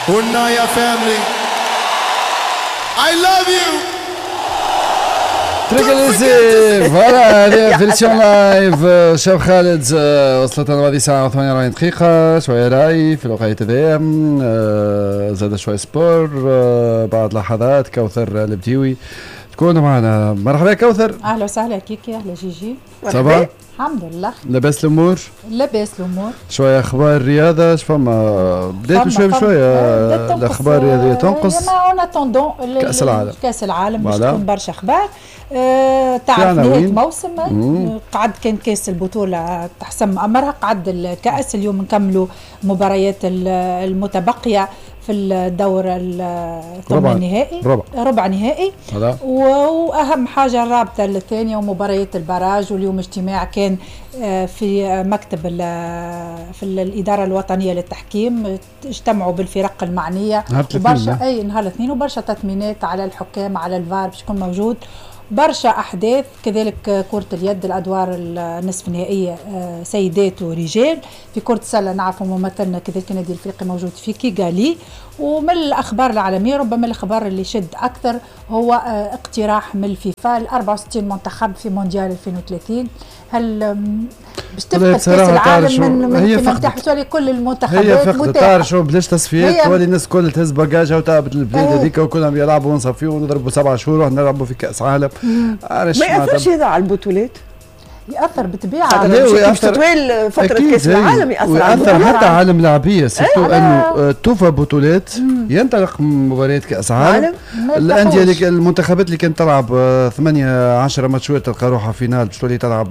والنايا family I love you. تريكاليزي فوالا هذه فيرسيون لايف. شاب خالد وصلت لنا هذه ساعة و48 دقيقة. شوية راي في الوقت هذايا، زاد شوية سبور. بعد لحظات كوثر البديوي تكون معنا. مرحبا كوثر. اهلا وسهلا كيكي. اهلا جيجي. صباح. الحمد لله لاباس الامور؟ لاباس الامور. شويه اخبار رياضه شفما بدات شويه بشويه الاخبار الرياضيه تنقص. ما اون اتوندون كاس العالم باش تكون برشا اخبار. تعرف نهايه موسم قعد كان كاس البطوله تحسم امرها، قعد الكاس اليوم نكملوا مباريات المتبقيه في الدور الثمن نهائي ربع نهائي. واهم حاجه الرابطه الثانيه ومباريات البراج. واليوم اجتماع كان في مكتب في الاداره الوطنيه للتحكيم، اجتمعوا بالفرق المعنيه وبرشا نهار الاثنين وبرشا تثمينات على الحكام على الفار باش يكون موجود. برشا أحداث كذلك كرة اليد الأدوار النصف النهائية سيدات ورجال. في كرة السلة نعرفوا ممثلنا كذلك النادي الأفريقي موجود في كيغالي. ومن الأخبار العالمية ربما الأخبار اللي شد أكثر هو اقتراح من الفيفا 64 منتخب في مونديال 2030. هل باش تفقد كاس العالم من مفتاح سوري كل المنتخبات؟ هي فقدت تعرف شو بلاش تصفيات تولي الناس كل تهز باجاجها وتعبت البلاد هذيك وكلهم يلعبوا ونصفيوا ونضربوا 7 شهور ونروح نلعبوا في كاس عالم. ما يأثرش هذا على البطولات؟ يأثر بالطبيعة باش تطويل فترة كاس العالم. يأثر حتى على الملاعبية سيرتو انه توفى بطولات ينطلق مباريات كاس عالم. الانديه المنتخبات اللي كانت تلعب 8-10 ماتشات تلقى روحها فينال باش تولي تلعب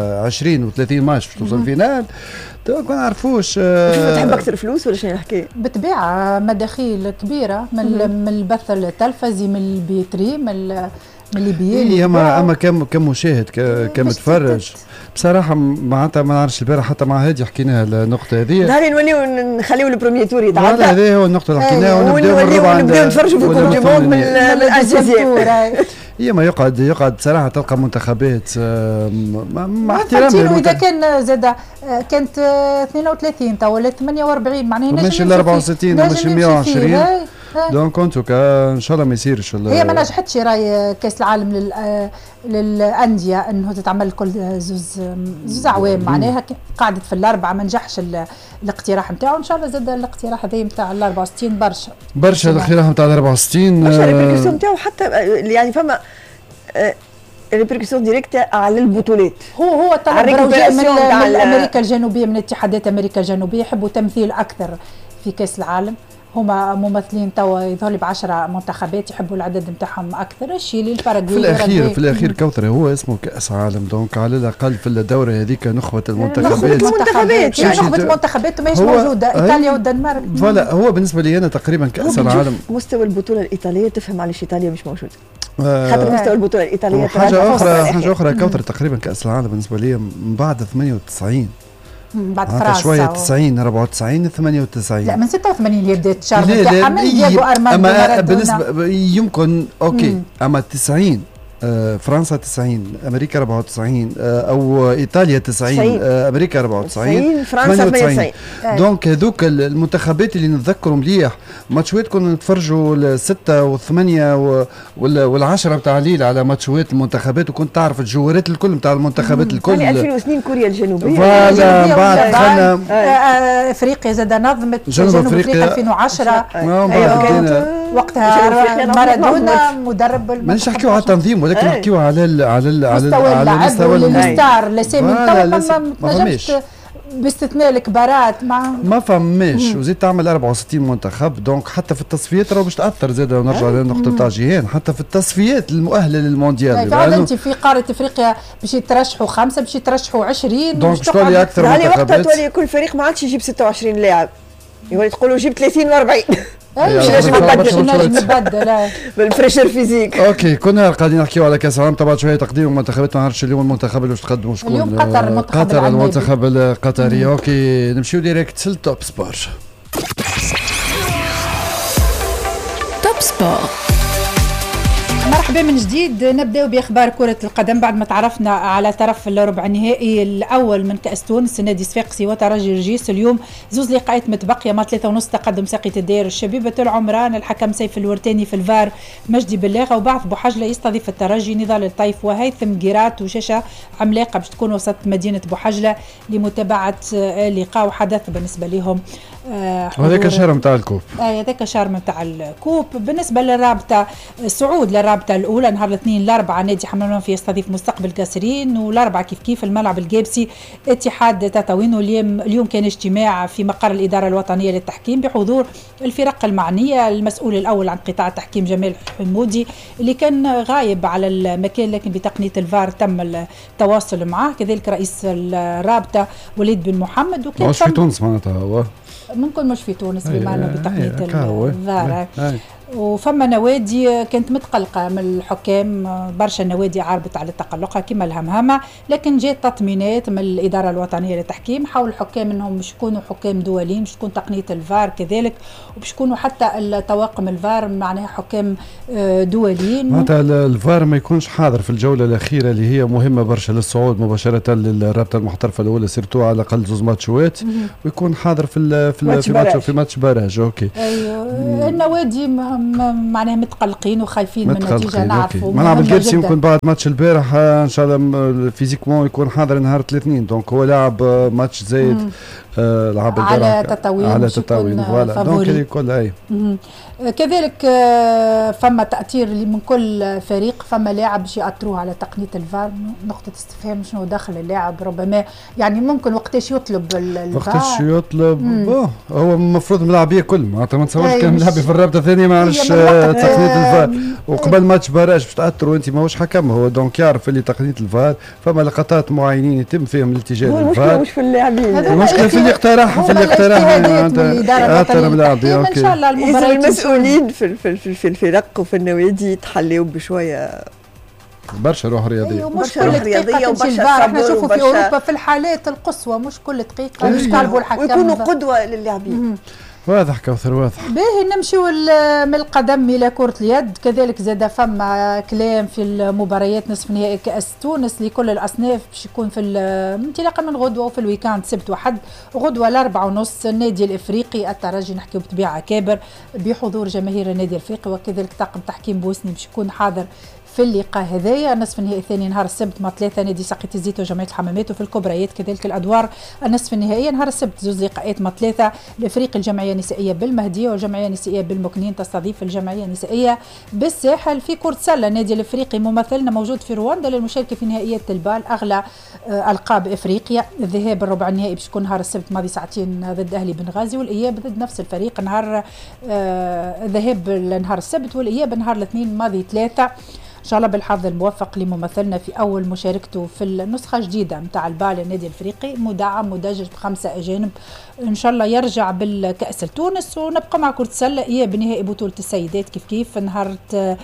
20 و30 ماتش باش توصل فينال. ما نعرفوش. تحب اكثر فلوس ولا شنو الحكايه؟ بالطبيعة مداخيل كبيرة من البث التلفزي من البيتري من اللي بيجي. اما كم مشاهد كمتفرج بصراحه معناتها ما نعرفش. البارح حتى مع هادي حكيناها النقطه هذه. نهار نوليو نخليو البروميير تور يتعدى. هذا هو النقطه اللي حكيناها ونبداو نتفرجوا في الكوب دي موند من الجزائر. هي ما يقعد صراحه تلقى منتخبات مع احترامي. اذا كان زاد كانت 32 تو ولا 48 معناها ماشي 64 ماشي 120. دونك ان شاء الله ما يصيرش. هي ما نجحتش راي كاس العالم للانديه انه تتعمل كل زوز اعوام. معناها قعدت في الاربعه ما نجحش الاقتراح نتاعو. ان شاء الله زاد الاقتراح هذا نتاع 64 برشا الاقتراح نتاع 64 برشا الريبريكسيون نتاعو حتى يعني فما ريبريكسيون ديريكت على البطولات. هو طلب رجاء من امريكا الجنوبيه من اتحادات امريكا الجنوبيه يحبوا تمثيل اكثر في كاس العالم. هما ممثلين توا يظهر لي ب10 منتخبات يحبوا العدد نتاعهم اكثر. الشيلي الباراغواي في الاخير كوثر هو اسمه كاس عالم. دونك على الاقل في الدوره هذيك نخبه المنتخبات نخبه المنتخبات ماهيش موجوده. ايطاليا والدنمارك فوالا. هو بالنسبه لي انا تقريبا كاس العالم مستوى البطوله الايطاليه تفهم علاش ايطاليا مش موجوده. خاطر مستوى البطوله الايطاليه حاجه اخرى كوثر. تقريبا كاس العالم بالنسبه لي من بعد 98 بعد فرنسا شويه 90 94 98. لا من 86 اللي بدات الشهر نتاعها من دياغو ارماندو. اما بالنسبه يمكن اوكي. اما 90 فرنسا 90 امريكا 94 او ايطاليا 90 امريكا 94 فرنسا 98. دونك هذوك المنتخبات اللي نتذكروا مليح ماتشوات كنا نتفرجوا ال6 وال8 وال10 بتاع الليل على ماتشوات المنتخبات وكنت تعرف الجوارات الكل بتاع المنتخبات الكل. 2002 كوريا الجنوبيه فوالا بعد دخلنا افريقيا زاد نظمت جنوب افريقيا 2010 وقتها مارادونا مدرب. مانيش نحكيو على التنظيم ولكن نحكيو على مستوى الستار الاسامي ما نجمش باستثناء الكبارات ما فماش. وزيد تعمل 64 منتخب. دونك حتى في التصفيات راه باش تاثر زاد. ونرجع للنقطه تاع جيهان حتى في التصفيات المؤهله للمونديال. فعلا انت في قاره افريقيا باش يترشحوا 5 باش يترشحوا 20. دونك باش تولي اكثر يعني وقتها تولي كل فريق ما عادش يجيب 26 لاعب يولي تقولوا جيب 30 و40. باش نبدل بالبريشر فيزيك. اوكي كنا قاعدين نحكيو على كاس العالم طبعا شويه تقديم المنتخبات. ما نعرفش اليوم المنتخب اللي باش تقدموا شكون. اليوم قطر المنتخب القطري. اوكي نمشيو ديريكت للتوب سبور. توب سبور مرحبا من جديد. نبداو باخبار كره القدم بعد ما تعرفنا على طرف الربع النهائي الاول من كاس تونس نادي صفاقسي وترجي رجيس. اليوم زوز لقاءات متبقيه مع 3:30 تقدم ساقية الدائر الشبيبه العمران. الحكم سيف الورتاني في الفار مجدي بلاغه وبعث بوحجله يستضيف الترجي نضال الطيف وهيثم جيرات وشاشه عملاقه باش تكون وسط مدينه بوحجله لمتابعه اللقاء وحدث بالنسبه لهم. هذاك الشهر نتاع الكوب. هذاك الشهر نتاع الكوب. بالنسبه للرابطه الصعود للرابطه الاولى نهار الاثنين الاربعاء نادي حمام المنفي يستضيف مستقبل قاسرين والاربعاء كيف الملعب الجابسي اتحاد تطاوين. اليوم كان اجتماع في مقر الاداره الوطنيه للتحكيم بحضور الفرق المعنيه. المسؤول الاول عن قطاع التحكيم جمال حمودي اللي كان غايب على المكان لكن بتقنيه الفار تم التواصل معه. كذلك رئيس الرابطه وليد بن محمد. وكان مش في تونس معناتها هو ممكن مش في تونس بما انه بتقنيه الفار. وفما نوادي كانت متقلقه من الحكام. برشا نوادي عاربت على تقلقها كما الهمهمه لكن جات تطمينات من الاداره الوطنيه للتحكيم حول الحكام انهم مش يكونوا حكام دوليين مش تكون تقنيه الفار كذلك وباش يكونوا حتى الطواقم الفار معناها حكام دوليين. معناتها الفار ما يكونش حاضر في الجوله الاخيره اللي هي مهمه برشا للصعود مباشره للرابطه المحترفه الاولى سيرتو على الاقل زوز ماتشات ويكون حاضر في ماتش باراج. اوكي. ايوه النوادي معناها متقلقين وخايفين من النتيجه. نعرفوا ملعب الجابسي يمكن بعد ماتش البارح ان شاء الله فيزيكمون يكون حاضر نهار الاثنين دونك هو لاعب ماتش زايد لعب على تطاوين فوالا دونك الكل اي كذلك. فما تاثير من كل فريق. فما لاعب باش ياثروه على تقنيه الفار. نقطه استفهام شنو دخل اللاعب ربما يعني ممكن وقتاش يطلب الفار وقتاش يطلب هو المفروض ملاعبيه كل معناتها ما تصورش كان ملاعبي في الرابطه الثانيه ما عرفش تقنيه الفار وقبل ماتش باراج باش تاثروا انت ماهوش حكم هو دونك يعرف اللي تقنيه الفار فما لقطات معينين يتم فيهم الاتجاه للفار. مش في اللاعبين المشكله في الاقتراح ان شاء الله المسؤولين في الفرق وفي النوادي يتحلوا بشويه برشا روح رياضيه. مش كل دقيقه وبرشا احنا نشوفوا في اوروبا في الحالات القصوى مش كل دقيقه مش طالبوا الحكم ويكونوا قدوه للاعبين. واضح كوثر واضح. باهي نمشيو من القدم الى كره اليد. كذلك زاد فما كلام في المباريات نصف نهائي كاس تونس لكل الاصناف باش يكون في انطلاقا من غدوه وفي الويكاند سبت وحد. غدوه 4:30 النادي الافريقي الترجي نحكيو بطبيعه كابر بحضور جماهير النادي الافريقي وكذلك طاقم تحكيم بوسني باش يكون حاضر في اللقاء هذايا. نصف النهائي الثاني نهار السبت مع 3 نادي ساقية الزيت وجمعية الحمامات. وفي الكبريات كذلك الادوار النصف النهائي نهار السبت زوز لقاءات مع 3 الافريقي الجمعيه النسائيه بالمهديه والجمعيه النسائيه بالمكنين تستضيف الجمعيه النسائيه بالساحل. في كره سله النادي الافريقي ممثلنا موجود في رواندا للمشاركه في نهائيات البال اغلى القاب افريقيا. الذهاب الربع النهائي باش يكون نهار السبت ماضي ساعتين ضد اهلي بنغازي والاياب ضد نفس الفريق نهار الذهاب نهار السبت والاياب نهار الاثنين ماضي 3. إن شاء الله بالحظ الموفق لممثلنا في أول مشاركته في النسخة الجديدة متاع البال النادي الأفريقي مدعم مدجج ب5 أجانب. إن شاء الله يرجع بالكأس لتونس. ونبقى مع كرة السلة إياب بنهائي بطولة السيدات كيف نهار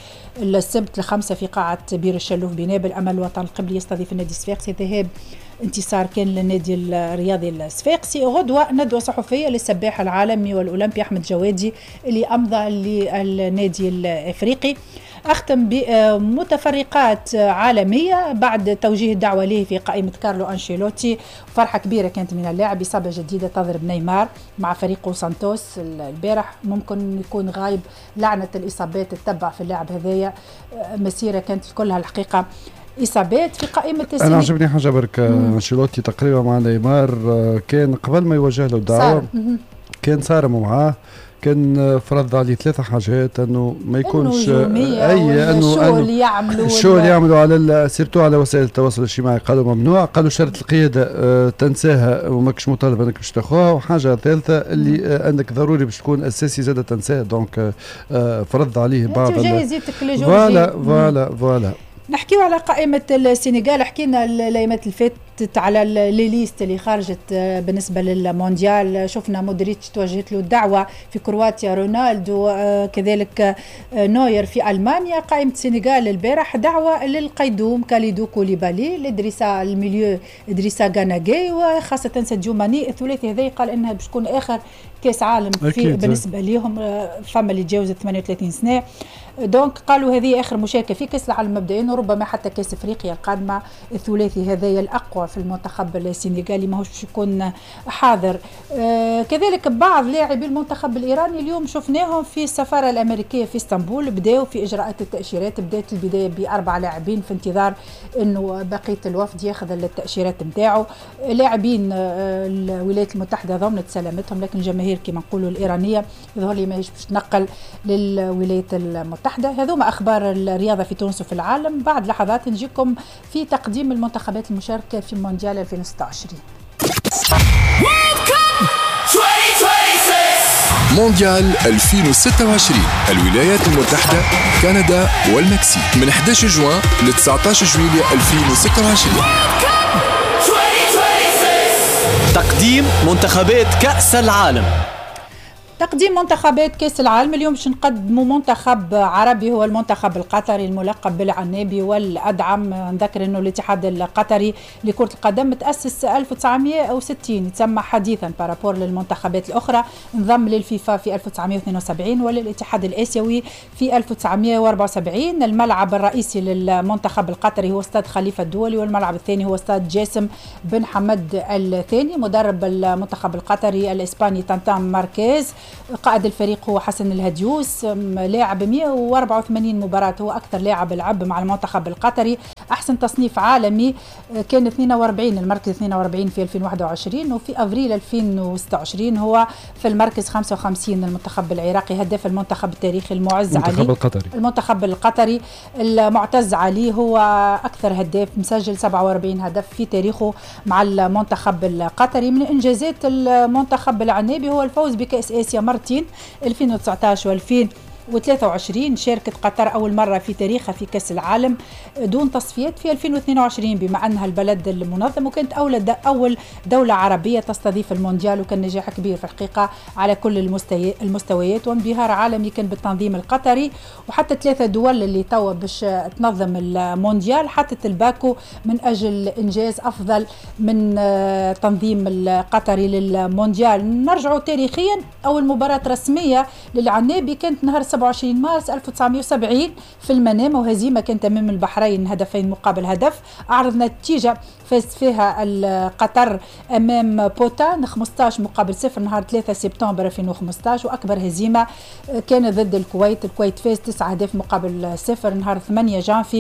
السبت 5 في قاعة بير الشلوف بنابل. أمل الوطن القبلي يستضيف النادي الصفاقسي. ذهاب انتصار كان للنادي الرياضي الصفاقسي. غدوة ندوة صحفية للسباح العالمي والأولمبي أحمد جوادي اللي أمضى للنادي الأفريقي. أختم بمتفرقات عالمية بعد توجيه الدعوة له في قائمة كارلو أنشيلوتي. فرحة كبيرة كانت من اللاعب. إصابة جديدة تضرب نيمار مع فريقه سانتوس البارح ممكن يكون غايب. لعنة الإصابات تتبع في اللاعب هذايا. مسيرة كانت كلها الحقيقة إصابات في قائمة أنا عجبني حاجة برك أنشيلوتي تقريبا مع نيمار كان قبل ما يوجه له الدعوة كان صارم معاه كان فرض عليه 3 حاجات انه ما يكونش انه الشو اللي يعملوا على سيرتو على وسائل التواصل الاجتماعي قالوا ممنوع. قالوا شرط القياده تنساها وماكش مطالب انك باش تاخذها. وحاجه ثالثه اللي انك ضروري باش تكون اساسي زاده تنساها. دونك فرض عليه بعض فوالا نحكيو على قائمة السنغال. حكينا الايامات الفاتت على الليست اللي خرجت بالنسبة للمونديال. شفنا مودريتش توجهت له الدعوة في كرواتيا رونالدو كذلك نوير في ألمانيا. قائمة السنغال البارح دعوة للقيدوم كاليدو كوليبالي لإدريسا الميليو إدريسا غاناغي وخاصة ساديو ماني. الثلاثي هذا قال إنها باش تكون آخر كاس عالم بالنسبه ليهم، فما اللي تجاوزت 38 سنه. دونك قالوا هذه اخر مشاركه في كاس العالم مبدئيا، وربما حتى كاس افريقيا القادمه الثلاثي هذايا الاقوى في المنتخب السنغالي ماهوش باش يكون حاضر. كذلك بعض لاعبي المنتخب الايراني اليوم شفناهم في السفاره الامريكيه في اسطنبول، بداوا في اجراءات التاشيرات. بدات البدايه ب4 لاعبين في انتظار انه بقيه الوفد ياخذ التاشيرات نتاعو. لاعبين الولايات المتحده ضمنت سلامتهم، لكن الجماهير كما نقولوا الايرانيه يظهر لي ماهيش باش تنقل للولايات المتحده. هذوما اخبار الرياضه في تونس وفي العالم. بعد لحظات نجيكم في تقديم المنتخبات المشاركه في مونديال 2026. مونديال 2026 الولايات المتحدة، كندا والمكسيك من 11 جوان ل 19 جويلية 2026. تقديم منتخبات كأس العالم. تقديم منتخبات كأس العالم اليوم باش نقدموا منتخب عربي هو المنتخب القطري الملقب بالعنابي والأدعم. نذكر انه الاتحاد القطري لكرة القدم تأسس 1960، يتسمى حديثا بارابور للمنتخبات الأخرى. انضم للفيفا في 1972 وللاتحاد الآسيوي في 1974. الملعب الرئيسي للمنتخب القطري هو استاد خليفة الدولي، والملعب الثاني هو استاد جاسم بن حمد الثاني. مدرب المنتخب القطري الإسباني تانتان ماركيز. قائد الفريق هو حسن الهديوس، لاعب 184 مباراة، هو أكثر لاعب لعب مع المنتخب القطري. أحسن تصنيف عالمي كان 42، المركز 42 في 2021، وفي أفريل 2026 هو في المركز 55. المنتخب العراقي هداف المنتخب التاريخي المعز علي. المنتخب القطري المعتز علي هو أكثر هداف، مسجل 47 هدف في تاريخه مع المنتخب القطري. من إنجازات المنتخب العنابي هو الفوز بكأس آسيا مرتين 2019 و2023. شاركت قطر أول مرة في تاريخها في كأس العالم دون تصفيات في 2022 بما أنها البلد المنظم، وكانت أول دولة عربية تستضيف المونديال، وكان نجاح كبير في الحقيقة على كل المستويات، وانبهار عالمي كان بالتنظيم القطري. وحتى 3 دول اللي توا باش تنظم المونديال حطت الباكو من أجل إنجاز أفضل من تنظيم القطري للمونديال. نرجعوا تاريخيا، أول مباراة رسمية للعنابي كانت نهار 27 مارس 1970 في المنامة، وهزيمة كانت أمام البحرين 2-1. أعرض نتيجة فاز فيها قطر أمام بوتان 15-0 نهار 3 سبتمبر 2015. وأكبر هزيمة كانت ضد الكويت فاز 9-0 نهار 8 جانفي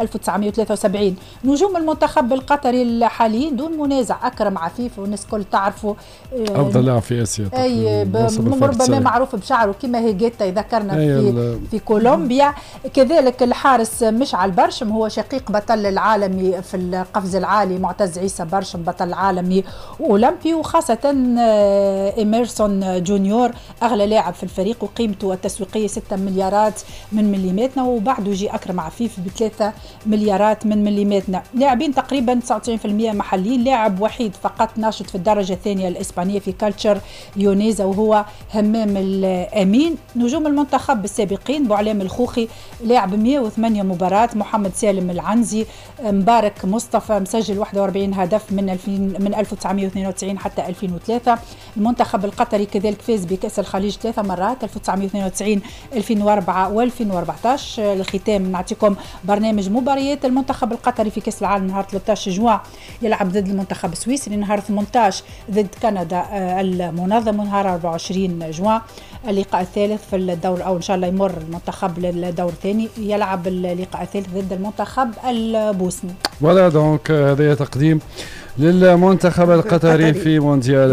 1973. نجوم المنتخب القطري الحاليين دون منازع أكرم عفيف، والناس كل تعرفوا أفضل لاعب في آسيا، أي ربما معروف بشعره كما هيجيتا ذكرنا في كولومبيا. كذلك الحارس مشعل برشم هو شقيق بطل العالمي في القفز العالي معتز عيسى برشم، بطل عالمي أولمبي. وخاصة إيميرسون جونيور أغلى لاعب في الفريق، وقيمته التسويقية 6 مليارات من مليمتنا، وبعده يجي أكرم عفيف ب3 مليارات من مليمتنا. لاعبين تقريبا 99% محليين، لاعب وحيد فقط ناشط في الدرجة الثانية الإسبانية في كالتشر يونيزا وهو همام الأمين. نجوم المنتخب السابقين: بوعلام الخوخي لاعب 108 مباراة، محمد سالم العنزي، مبارك مصطفى مسجل 41 هدف من 1992 حتى 2003. المنتخب القطري كذلك فاز بكأس الخليج 3 مرات 1992 2004 و2014. الختام نعطيكم برنامج مباريات المنتخب القطري في كأس العالم. نهار 13 جوان يلعب ضد المنتخب السويسري، نهار 18 ضد كندا المنظم، ونهار 24 جوان اللقاء الثالث في الدور الأول. إن شاء الله يمر المنتخب للدور الثاني، يلعب اللقاء الثالث ضد المنتخب البوسني. ولا دونك هذا تقديم للمنتخب القطري في مونديال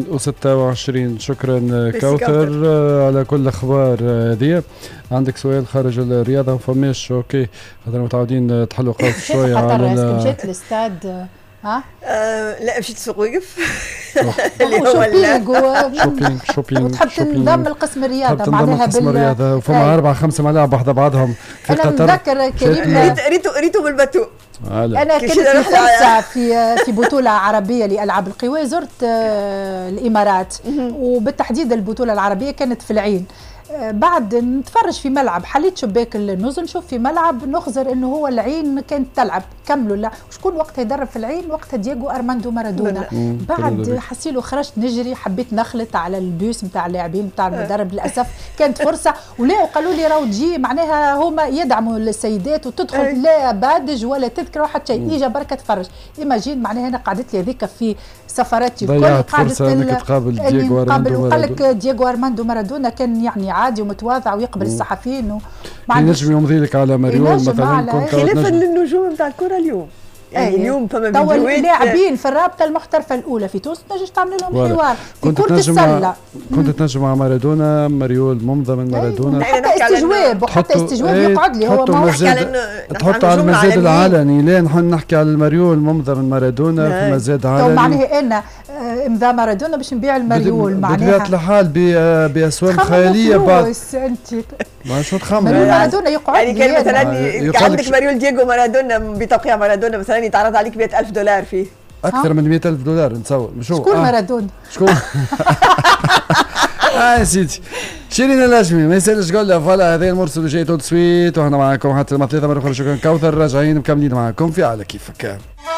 2026. شكرا كوثر على كل الأخبار هذه. عندك سؤال خارج الرياضة؟ فماش اوكي، خاطر متعودين تحلوا قاف شوية على مشيت الاستاد. ها؟ لا مشيت السوق وقف اللي هو شوبينج وتحط نظام القسم الرياضة معناها الرياضة، وفما 4-5 ملاعب واحدة بعضهم في قطر. أنا نذكر كريم ريتو بالباتو. أنا كنت فرصة في بطولة عربية لألعاب القوى، زرت الإمارات وبالتحديد البطولة العربية كانت في العين. بعد نتفرج في ملعب، حليت شباك النوز نشوف في ملعب نخزر انه هو العين كانت تلعب كملوا. لا وشكون وقتها يدرب في العين؟ وقتها دييغو ارماندو مارادونا. بعد حسيلو خرجت نجري، حبيت نخلط على البيوس نتاع اللاعبين نتاع المدرب، للاسف كانت فرصه ولا قالوا لي راهو تجي معناها هما يدعموا السيدات وتدخل لا بادج ولا تذكر حتى شيء، اجا بركه تفرج. ايماجين معناها انا قعدت لي هذيك في سفراتي الكل، قعدت انك تقابل دييغو ارماندو وقال لك دييغو ارماندو مارادونا كان يعني عادي ومتواضع ويقبل الصحفيين ينجم يمضي لك على مريول مثلا خلافا للنجوم نتاع الكره اليوم. يعني اليوم فما فيديوهات لاعبين في الرابطه المحترفه الاولى في تونس تنجم تعمل لهم حوار في كره السله. كنت تنجم مع مارادونا، مريول ممضى من مارادونا، حتى استجواب وحتى استجواب يقعد لي هو ما تحط على المزاد العلني. لا نحكي على المريول ممضى من مارادونا في مزاد علني. معناها انا امضاء مارادونا باش نبيع المريول معناها بطبيعه الحال باسواق خياليه بعد انت ما شو تخمم مارادونا يقعد يعني كان مثلا عندك مريول دييغو مارادونا بتوقيع مارادونا مثلا يتعرض عليك $100,000 فيه اكثر من $100,000 نتصور. شكون مارادونا؟ شكون؟ يا سيدي شيرين النجمي ما يسالش قول له فوالا هذا المرسل جاي تو سويت وحنا معكم حتى 3 مرة اخرى. شكرا كوثر، راجعين مكملين معكم في على كيفك.